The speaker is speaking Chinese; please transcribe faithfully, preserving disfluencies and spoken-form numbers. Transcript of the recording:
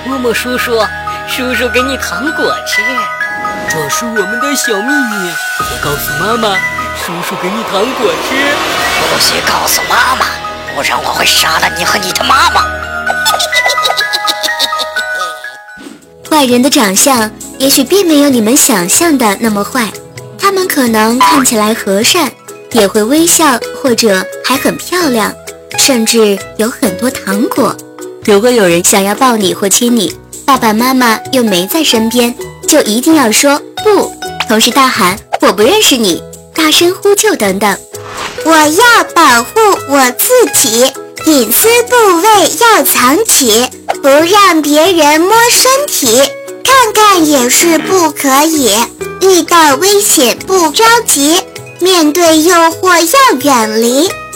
默默叔叔，叔叔给你糖果吃。 这是我们的小秘密，别告诉妈妈。叔叔给你糖果吃， 不许告诉妈妈，不然我会杀了你和你的妈妈。 坏人的长相也许并没有你们想象的那么坏，他们可能看起来和善，也会微笑，或者还很漂亮，甚至有很多糖果。如果有人想要抱你或亲你，爸爸妈妈又没在身边，就一定要说不，同时大喊我不认识你，大声呼救等等。 我要保护我自己，隐私部位要藏起，不让别人摸身体，看看也是不可以。遇到危险不着急，面对诱惑要远离，